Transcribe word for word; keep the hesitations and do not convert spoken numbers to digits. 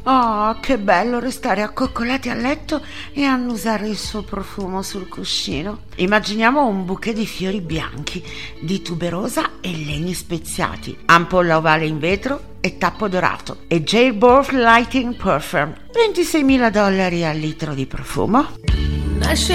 Oh, che bello restare accoccolati a letto e annusare il suo profumo sul cuscino. Immaginiamo un bouquet di fiori bianchi, di tuberosa e legni speziati, ampolla ovale in vetro e tappo dorato e Jailbird Lighting Perfume. ventiseimila dollari al litro di profumo. Nasce